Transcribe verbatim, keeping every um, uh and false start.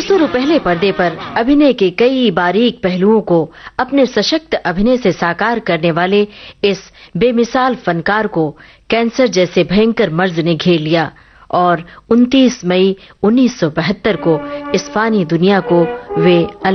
सुरुपहले पर्दे पर अभिनय के कई बारीक पहलुओं को अपने सशक्त अभिनय से साकार करने वाले इस बेमिसाल फनकार को कैंसर जैसे भयंकर मर्ज ने घेर लिया और उनतीस मई उन्नीस सौ बहत्तर को इस फानी दुनिया को वे